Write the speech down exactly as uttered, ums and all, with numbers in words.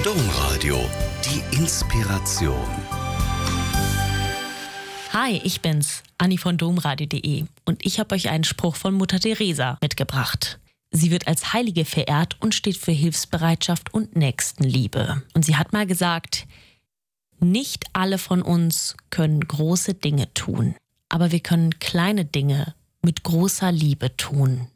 Domradio, die Inspiration. Hi, ich bin's, Anni von domradio punkt de und ich habe euch einen Spruch von Mutter Teresa mitgebracht. Sie wird als Heilige verehrt und steht für Hilfsbereitschaft und Nächstenliebe. Und sie hat mal gesagt, nicht alle von uns können große Dinge tun, aber wir können kleine Dinge mit großer Liebe tun.